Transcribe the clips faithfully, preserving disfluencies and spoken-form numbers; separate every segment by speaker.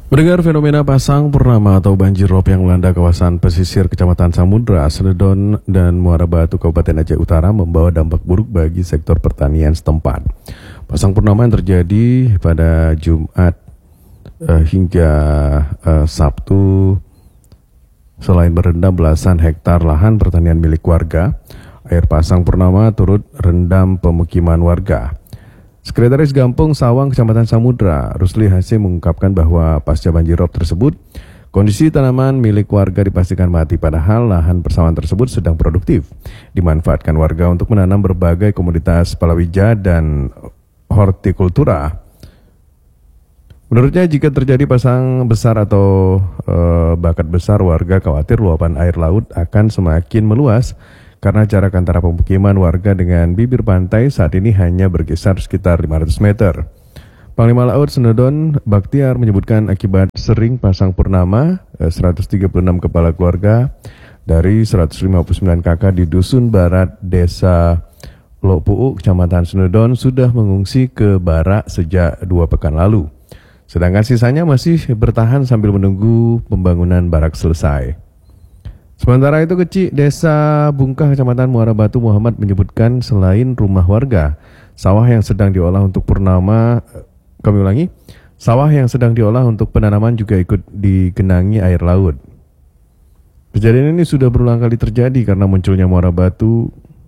Speaker 1: Mendengar fenomena pasang purnama atau banjir rob yang melanda kawasan pesisir Kecamatan Samudra, Snedon, dan Muara Batu, Kabupaten Aceh Utara membawa dampak buruk bagi sektor pertanian setempat. Pasang purnama yang terjadi pada Jumat eh, hingga eh, Sabtu, selain merendam belasan hektar lahan pertanian milik warga, air pasang purnama turut rendam pemukiman warga. Sekretaris Gampung Sawang Kecamatan Samudra, Rusli Hasim, mengungkapkan bahwa pasca banjirop tersebut, kondisi tanaman milik warga dipastikan mati, padahal lahan persawahan tersebut sedang produktif. Dimanfaatkan warga untuk menanam berbagai komoditas palawija dan hortikultura. Menurutnya, jika terjadi pasang besar atau e, bakat besar, warga khawatir luapan air laut akan semakin meluas, karena jarak antara pemukiman warga dengan bibir pantai saat ini hanya berkisar sekitar lima ratus meter. Panglima Laut Snedon Bakhtiar menyebutkan akibat sering pasang purnama, seratus tiga puluh enam kepala keluarga dari seratus lima puluh sembilan kakak di Dusun Barat, Desa Lokpuu, Kecamatan Snedon sudah mengungsi ke Barak sejak dua pekan lalu. Sedangkan sisanya masih bertahan sambil menunggu pembangunan Barak selesai. Sementara itu, Kecik Desa Bungkah, Kecamatan Muara Batu, Muhammad menyebutkan selain rumah warga, sawah yang sedang diolah untuk purnama, kami ulangi, sawah yang sedang diolah untuk penanaman juga ikut digenangi air laut. Kejadian ini sudah berulang kali terjadi karena munculnya Muara Batu.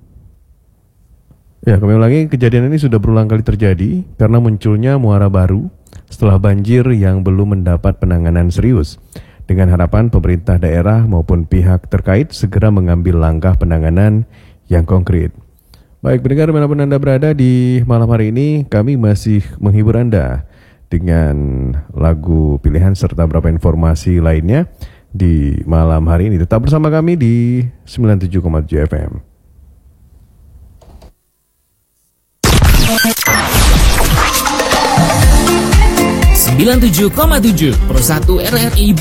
Speaker 1: Ya, kami ulangi, kejadian ini sudah berulang kali terjadi karena munculnya muara baru setelah banjir yang belum mendapat penanganan serius. Dengan harapan pemerintah daerah maupun pihak terkait segera mengambil langkah penanganan yang konkret. Baik, pendengar dimanapun Anda berada di malam hari ini, kami masih menghibur Anda dengan lagu pilihan serta beberapa informasi lainnya di malam hari ini. Tetap bersama kami di sembilan puluh tujuh koma tujuh F M.
Speaker 2: sembilan puluh tujuh koma tujuh Pro satu R R I